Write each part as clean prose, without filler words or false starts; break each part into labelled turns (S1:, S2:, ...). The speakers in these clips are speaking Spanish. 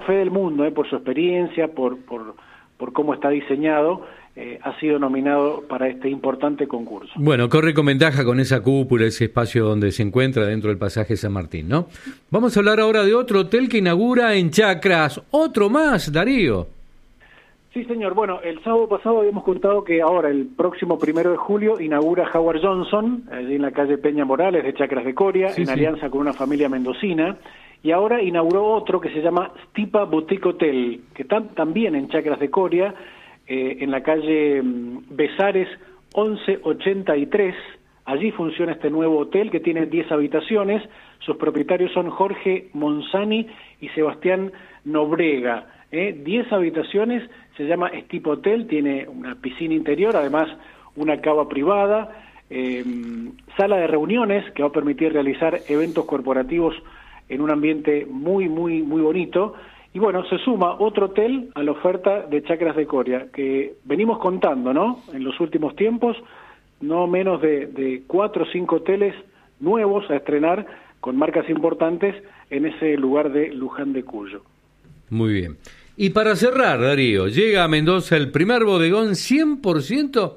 S1: café del mundo, por su experiencia, por cómo está diseñado, ha sido nominado para este importante concurso.
S2: Bueno, corre con ventaja con esa cúpula, ese espacio donde se encuentra dentro del pasaje San Martín, ¿no? Vamos a hablar ahora de otro hotel que inaugura en Chacras. Otro más, Darío.
S1: Sí, señor. Bueno, el sábado pasado habíamos contado que ahora, el próximo 1 de julio, inaugura Howard Johnson, allí en la calle Peña Morales de Chacras de Coria, en alianza con una familia mendocina. Y ahora inauguró otro que se llama Stipa Boutique Hotel, que está también en Chacras de Coria, en la calle Besares 1183. Allí funciona este nuevo hotel que tiene 10 habitaciones. Sus propietarios son Jorge Monzani y Sebastián Nobrega. 10 habitaciones, se llama Stipa Hotel, tiene una piscina interior, además una cava privada, sala de reuniones que va a permitir realizar eventos corporativos en un ambiente muy bonito. Y bueno, se suma otro hotel a la oferta de Chacras de Coria, que venimos contando, ¿no? En los últimos tiempos, no menos de 4 o 5 hoteles nuevos a estrenar con marcas importantes en ese lugar de Luján de Cuyo.
S2: Muy bien. Y para cerrar, Darío, llega a Mendoza el primer bodegón 100%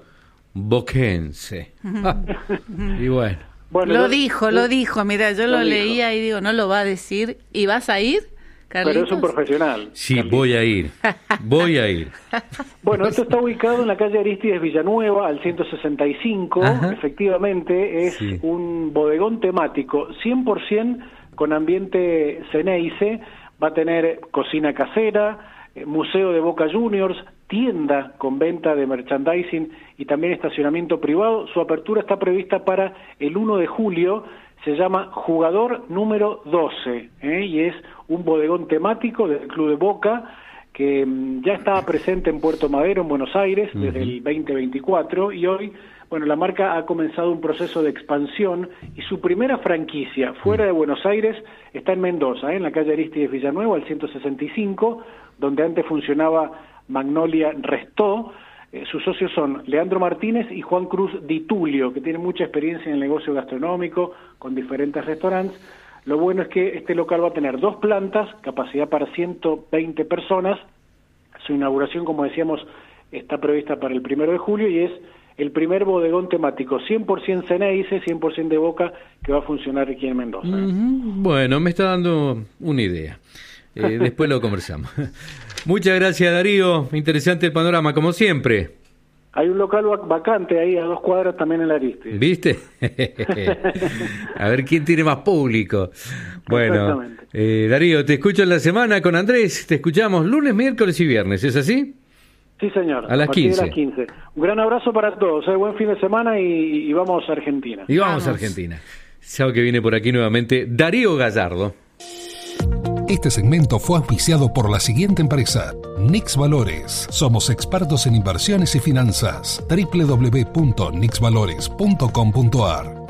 S2: boquense. Y bueno.
S3: Lo dijo, mira, yo lo leía y digo, no lo va a decir. ¿Y vas a ir, Carlitos?
S1: Pero es un profesional.
S2: Sí, Carlitos. Voy a ir.
S1: Bueno, esto está ubicado en la calle Arístides Villanueva, al 165. Ajá. Efectivamente, es un bodegón temático, 100% con ambiente Ceneice. Va a tener cocina casera, museo de Boca Juniors, tienda con venta de merchandising y también estacionamiento privado. Su apertura está prevista para el 1 de julio, se llama Jugador número 12, y es un bodegón temático del Club de Boca que ya estaba presente en Puerto Madero, en Buenos Aires, desde el 2024, y hoy, bueno, la marca ha comenzado un proceso de expansión y su primera franquicia fuera de Buenos Aires está en Mendoza, en la calle Arístides Villanueva, al 165, donde antes funcionaba Magnolia Restó. Sus socios son Leandro Martínez y Juan Cruz Di Tulio, que tienen mucha experiencia en el negocio gastronómico con diferentes restaurantes. Lo bueno es que este local va a tener 2 plantas, capacidad para 120 personas. Su inauguración, como decíamos, está prevista para el 1 de julio y es el primer bodegón temático 100% Ceneice, 100% de Boca, que va a funcionar aquí en Mendoza.
S2: Bueno, me está dando una idea. Después lo conversamos. Muchas gracias, Darío. Interesante el panorama, como siempre.
S1: Hay un local vacante ahí a 2 cuadras también en la Arístides.
S2: ¿Viste? A ver quién tiene más público. Bueno, Darío, te escucho en la semana con Andrés. Te escuchamos lunes, miércoles y viernes. ¿Es así?
S1: Sí, señor.
S2: A las 15.
S1: De las 15. Un gran abrazo para todos. Buen fin de semana y vamos a Argentina.
S2: Y vamos a Argentina. Sábado que viene por aquí nuevamente Darío Gallardo.
S4: Este segmento fue auspiciado por la siguiente empresa: Nix Valores. Somos expertos en inversiones y finanzas. www.nixvalores.com.ar